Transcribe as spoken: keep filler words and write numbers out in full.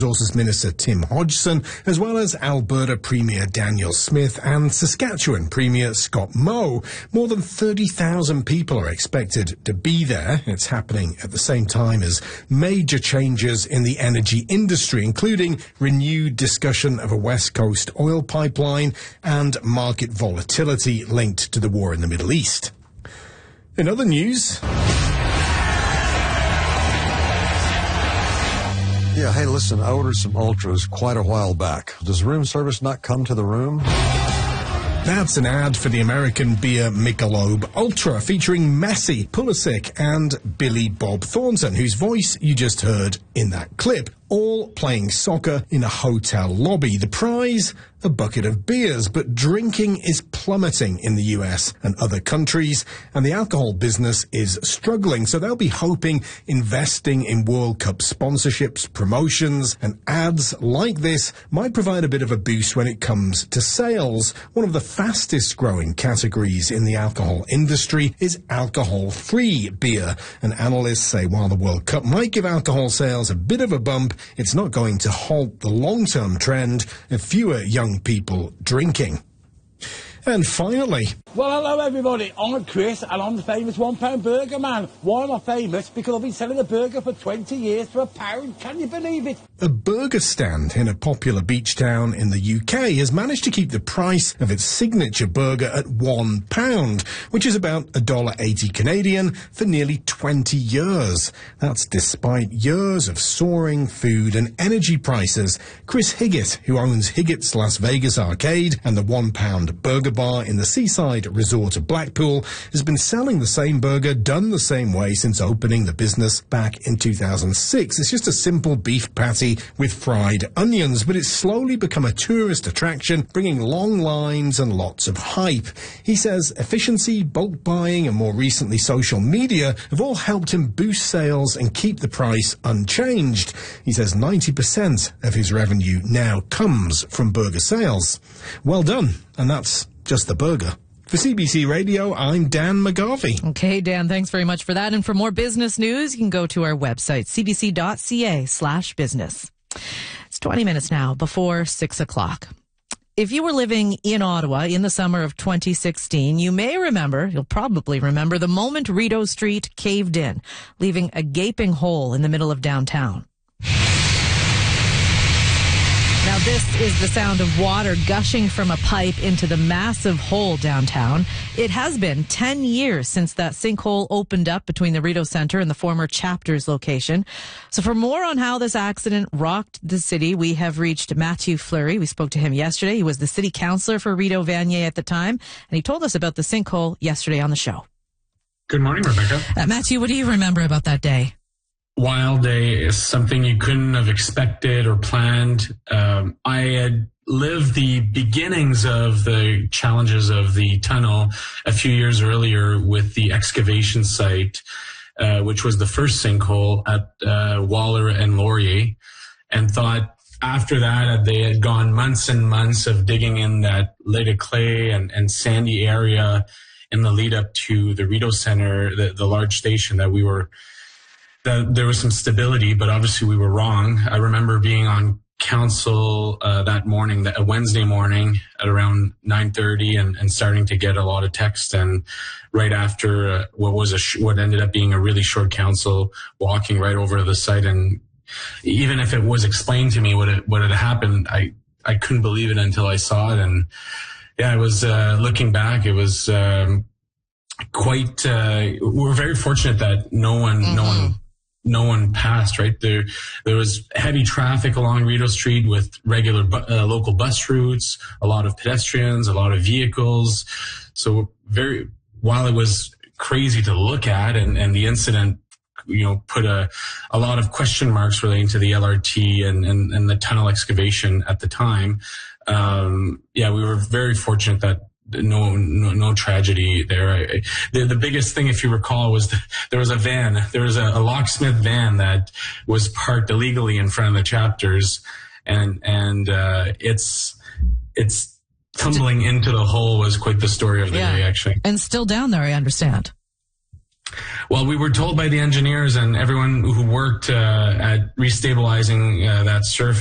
Resources Minister Tim Hodgson, as well as Alberta Premier Danielle Smith and Saskatchewan Premier Scott Moe. More than thirty thousand people are expected to be there. It's happening at the same time as major changes in the energy industry, including renewed discussion of a West Coast oil pipeline and market volatility linked to the war in the Middle East. In other news... Yeah, hey, listen, I ordered some Ultras quite a while back. Does room service not come to the room? That's an ad for the American beer Michelob Ultra, featuring Messi, Pulisic, and Billy Bob Thornton, whose voice you just heard in that clip, all playing soccer in a hotel lobby. The prize? A bucket of beers, but drinking is plummeting in the U S and other countries, and the alcohol business is struggling, so they'll be hoping investing in World Cup sponsorships, promotions, and ads like this might provide a bit of a boost when it comes to sales. One of the fastest growing categories in the alcohol industry is alcohol-free beer, and analysts say while the World Cup might give alcohol sales a bit of a bump, it's not going to halt the long-term trend of fewer young people drinking. And finally... Well, hello everybody, I'm Chris and I'm the famous one pound burger man. Why am I famous? Because I've been selling a burger for twenty years for a pound. Can you believe it? A burger stand in a popular beach town in the U K has managed to keep the price of its signature burger at one pound, which is about one dollar eighty Canadian, for nearly twenty years. That's despite years of soaring food and energy prices. Chris Higgett, who owns Higgett's Las Vegas Arcade and the one pound burger bar in the seaside resort of Blackpool, has been selling the same burger done the same way since opening the business back in two thousand six. It's just a simple beef patty with fried onions, but it's slowly become a tourist attraction, bringing long lines and lots of hype. He says efficiency, bulk buying, and more recently social media have all helped him boost sales and keep the price unchanged. He says ninety percent of his revenue now comes from burger sales. Well done, and that's just the burger. For C B C Radio, I'm Dan McGarvey. Okay, Dan, thanks very much for that. And for more business news, you can go to our website, cbc.ca slash business. It's twenty minutes now before six o'clock. If you were living in Ottawa in the summer of twenty sixteen, you may remember, you'll probably remember, the moment Rideau Street caved in, leaving a gaping hole in the middle of downtown. Now, this is the sound of water gushing from a pipe into the massive hole downtown. It has been ten years since that sinkhole opened up between the Rideau Centre and the former Chapters location. So for more on how this accident rocked the city, we have reached Matthew Fleury. We spoke to him yesterday. He was the city councillor for Rideau Vanier at the time, and he told us about the sinkhole yesterday on the show. Good morning, Rebecca. Uh, Matthew, what do you remember about that day? Wild day is something you couldn't have expected or planned. Um, I had lived the beginnings of the challenges of the tunnel a few years earlier with the excavation site, uh, which was the first sinkhole at uh, Waller and Laurier, and thought after that they had gone months and months of digging in that lake of clay and, and sandy area in the lead up to the Rideau Centre, the, the large station that we were that there was some stability, but obviously we were wrong. I remember being on council uh, that morning, that, a Wednesday morning at around nine thirty, and, and starting to get a lot of text. And right after uh, what was a sh- what ended up being a really short council, walking right over to the site, and even if it was explained to me what it, what had happened, I I couldn't believe it until I saw it. And yeah, I was uh, looking back. It was um, quite. Uh, we're very fortunate that no one, mm-hmm. no one. No one passed, right? There there was heavy traffic along Rideau Street with regular bu- uh, local bus routes, a lot of pedestrians, a lot of vehicles. So very, while it was crazy to look at, and, and the incident, you know, put a, a lot of question marks relating to the L R T and, and, and the tunnel excavation at the time. Um, yeah, we were very fortunate that No, no, no tragedy there. I, the, the biggest thing, if you recall, was the, there was a van, there was a, a locksmith van that was parked illegally in front of the Chapters, and and uh, it's it's tumbling into the hole was quite the story of the yeah. day, actually. And still down there, I understand. Well, we were told by the engineers and everyone who worked uh, at restabilizing uh, that surface